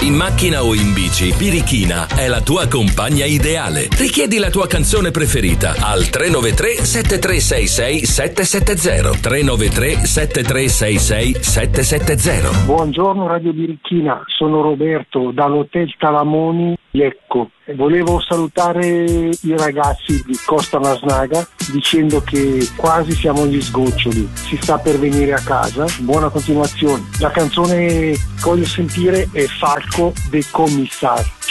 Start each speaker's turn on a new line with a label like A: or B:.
A: In macchina o in bici, Birichina è la tua compagna ideale. Richiedi la tua canzone preferita al 393 7366 770. 393 7366 770.
B: Buongiorno Radio Birichina, sono Roberto dall'Hotel Talamoni, Lecco. Volevo salutare i ragazzi di Costa Masnaga dicendo che quasi siamo agli sgoccioli, si sta per venire a casa. Buona continuazione. La canzone che voglio sentire è Falco dei Commissari.